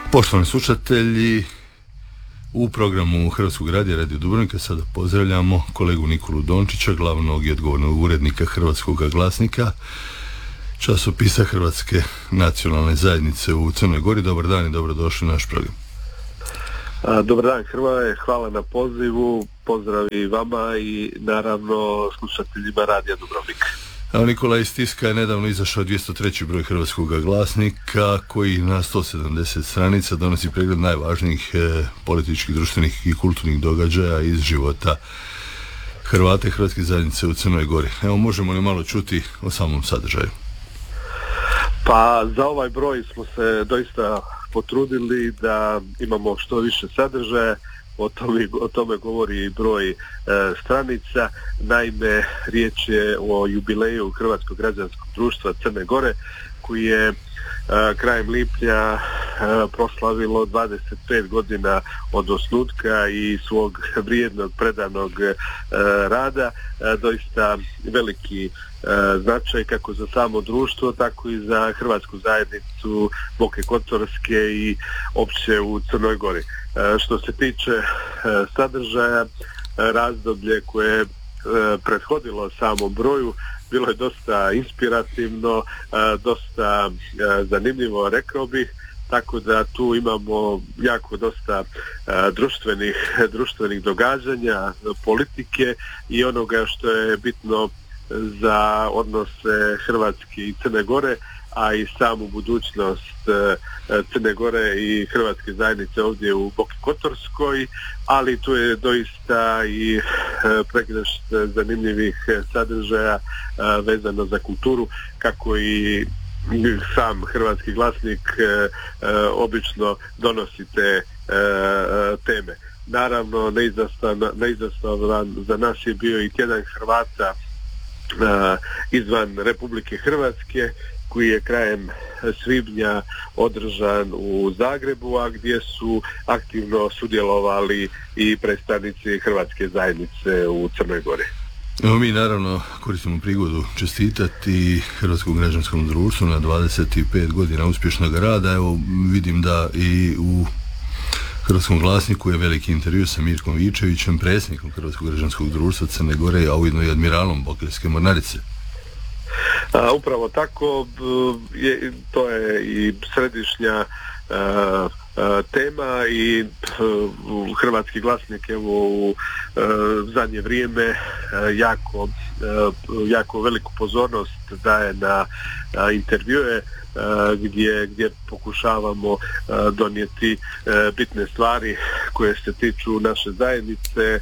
Poštovani slušatelji, u programu Hrvatskog radija Radio Dubrovnika sada pozdravljamo kolegu Nikolu Dončića, glavnog i odgovornog urednika Hrvatskog glasnika, časopisa Hrvatske nacionalne zajednice u Crnoj Gori. Dobar dan i dobrodošli u naš program. Dobar dan Hrvoje, hvala na pozivu, pozdrav i vama i naravno slušateljima Radija Dubrovnik. Evo, Nikola, iz tiska je nedavno izašao 203. broj Hrvatskog glasnika koji na 170 stranica donosi pregled najvažnijih političkih, društvenih i kulturnih događaja iz života Hrvata i Hrvatske zajednice u Crnoj Gori. Evo, možemo li malo čuti o samom sadržaju? Pa za ovaj broj smo se doista potrudili da imamo što više sadržaja. O tome govori i broj stranica. Naime, riječ je o jubileju Hrvatskog građanskog društva Crne Gore koji je krajem lipnja proslavilo 25 godina od osnutka i svog vrijednog predanog rada. Doista veliki značaj kako za samo društvo, tako i za Hrvatsku zajednicu Boke Kotorske i opće u Crnoj Gori. Što se tiče sadržaja, razdoblje koje je prethodilo samom broju bilo je dosta inspirativno, dosta zanimljivo, rekao bih, tako da tu imamo jako dosta društvenih događanja, politike i onoga što je bitno za odnose Hrvatske i Crne Gore, a i samu budućnost Crne Gore i Hrvatske zajednice ovdje u Boki Kotorskoj, ali tu je doista i pregršt zanimljivih sadržaja vezano za kulturu, kako i sam Hrvatski glasnik obično donosi te teme. Naravno, neizostavan za nas je bio i tjedan Hrvata izvan Republike Hrvatske, koji je krajem svibnja održan u Zagrebu, a gdje su aktivno sudjelovali i predstavnici Hrvatske zajednice u Crnoj Gori. Evo, mi naravno koristimo prigodu čestitati Hrvatskom građanskom društvu na 25 godina uspješnog rada. Evo, vidim da i u Hrvatskom glasniku je veliki intervju sa Mirkom Vičevićem, predsjednikom Hrvatskog građanskog društva Crne Gore, a ujedno i admiralom Bokeljske mornarice. Upravo tako, to je i središnja tema i Hrvatski glasnik evo u zadnje vrijeme jako veliku pozornost daje na intervjue gdje pokušavamo donijeti bitne stvari koje se tiču naše zajednice,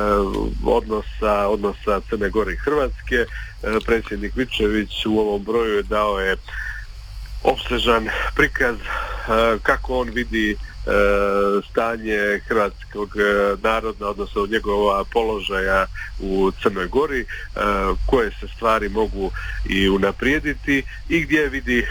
odnosa Crne Gore i Hrvatske. Predsjednik Vičević u ovom broju dao je opsežan prikaz kako on vidi stanje hrvatskog naroda, odnosno njegova položaja u Crnoj Gori, koje se stvari mogu i unaprijediti i gdje vidi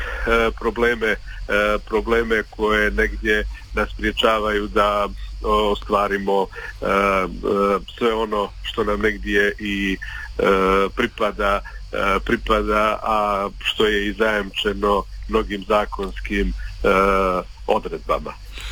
probleme koje negdje nas sprječavaju da ostvarimo sve ono što nam negdje i pripada, a što je i zajamčeno mnogim zakonskim odredbama.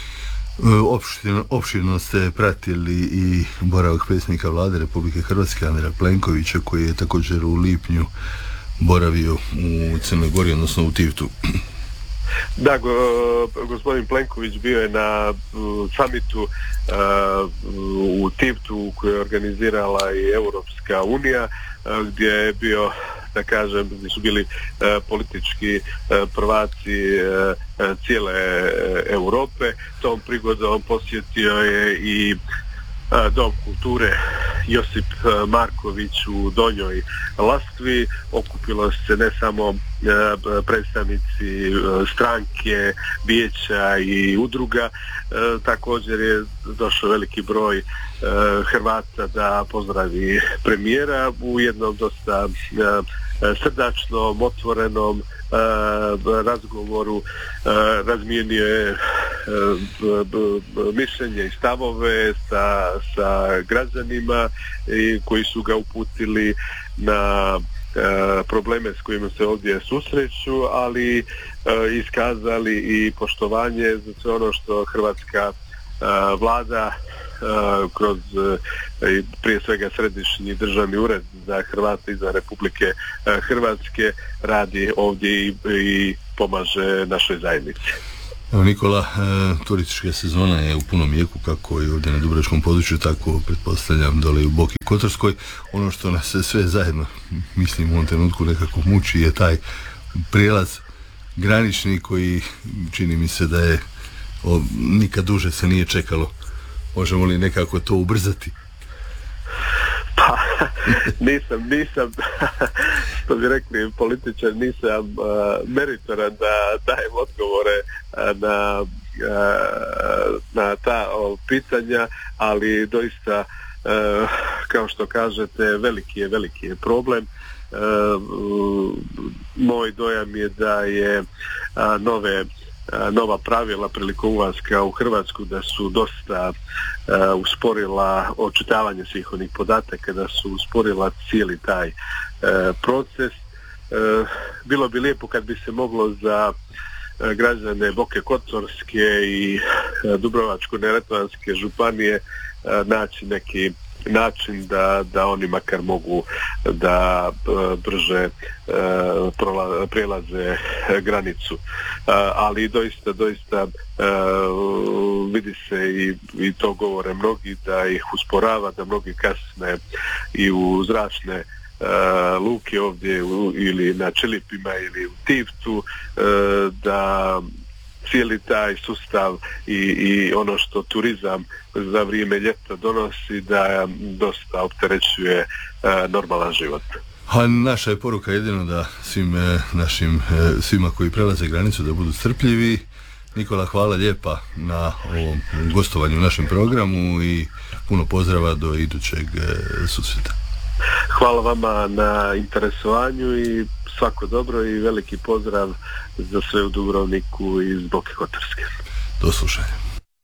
Opširno ste pratili i boravak predsjednika vlade Republike Hrvatske Andreja Plenkovića, koji je također u lipnju boravio u Crnoj Gori, odnosno u Tivtu. Da, gospodin Plenković bio je na samitu u Tivtu koji je organizirala i Europska unija, gdje je bio, da kažem, gdje su bili politički prvaci cijele Europe. Tom prigodom posjetio je i Dom kulture Josip Marković u Donjoj Lastvi. Okupilo se ne samo predstavnici stranke, vijeća i udruga, također je došao veliki broj Hrvata da pozdravi premijera u jednom dosta srdačnom, otvorenom razgovoru. Razmijenio je mišljenje i stavove sa građanima koji su ga uputili na probleme s kojima se ovdje susreću, ali iskazali i poštovanje za sve ono što hrvatska vlada kroz prije svega Središnji državni ured za Hrvate izvan Republike Hrvatske radi ovdje i pomaže našoj zajednici. Evo Nikola, turistička sezona je u punom jeku, kako i ovdje na dubrovačkom području, tako pretpostavljam dole i u Boki Kotorskoj. Ono što nas sve zajedno, mislim, u ovom trenutku nekako muči je taj prijelaz granični koji čini mi se da je nikad duže se nije čekalo. Možemo li nekako to ubrzati? Pa, nisam, što bi rekli političar, nisam meritoran da dajem odgovore na ta pitanja, ali doista, kao što kažete, veliki je problem. Moj dojam je da je nova pravila prilikom ulaska u Hrvatsku da su dosta usporila očitavanje svih onih podataka, da su usporila cijeli taj proces. Bilo bi lijepo kad bi se moglo za građane Boke Kotorske i Dubrovačko-neretvanske županije naći neki način da oni makar mogu da brže prelaze granicu. Ali doista vidi se i to govore mnogi da ih usporava, da mnogi kasne i u zračne luke ovdje ili na Čilipima ili u Tivtu, da cijeli taj sustav i ono što turizam za vrijeme ljeta donosi da dosta opterećuje normalan život. A naša je poruka jedino da svima koji prelaze granicu da budu strpljivi. Nikola, hvala lijepa na ovom gostovanju u našem programu i puno pozdrava do idućeg susreta. Hvala vama na interesovanju i svako dobro i veliki pozdrav za sve u Dubrovniku i iz Boke Kotorske. Do slušanja.